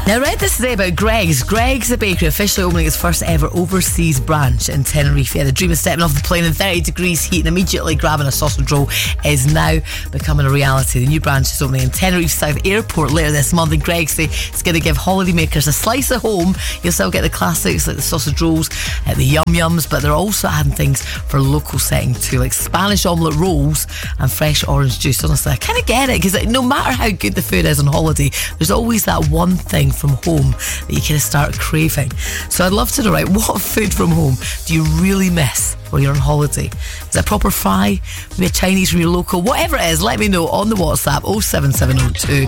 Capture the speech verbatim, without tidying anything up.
Now, I read this today about Greggs. Greggs, the bakery, officially opening its first ever overseas branch in Tenerife. Yeah, the dream of stepping off the plane in thirty degrees heat and immediately grabbing a sausage roll is now becoming a reality. The new branch is opening in Tenerife South Airport later this month, and Greggs say it's going to give holidaymakers a slice of home. You'll still get the classics like the sausage rolls, uh, the yum yums, but they're also adding things for local setting too, like Spanish omelette rolls and fresh orange juice. Honestly, I kind of get it, because no matter how good the food is on holiday, there's always that one thing from home that you kind of start craving. So I'd love to know, right, what food from home do you really miss when you're on holiday? Is it a proper fry? Maybe a Chinese from your local? Whatever it is, let me know on the WhatsApp oh seven seven oh two